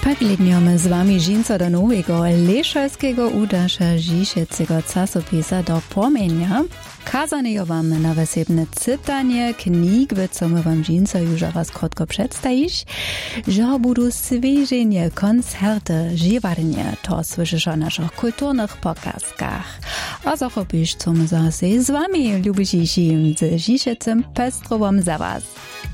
Pagledniemy z wami żinco do nowego leszalskiego udasza Žišecego czasopisa do płomienia. Kazanejo wam na wesebne cytanie knig, co my wam żinco już raz krótko przedstawić, że budu świeżenie, koncerty, żywarnie, to słyszysz o naszych kulturnych pokazkach. A zachopisz, co my zase z wami, lubiczysi, z Žišecem pestrowom za was.